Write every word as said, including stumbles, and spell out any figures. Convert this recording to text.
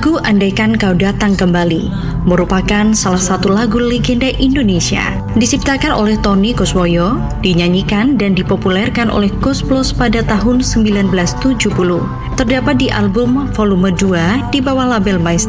Lagu Andaikan Kau Datang Kembali merupakan salah satu lagu legenda Indonesia. Diciptakan oleh Tony Kuswoyo, dinyanyikan dan dipopulerkan oleh Koes Plus pada tahun sembilan belas tujuh puluh. Terdapat di album volume dua di bawah label Maestro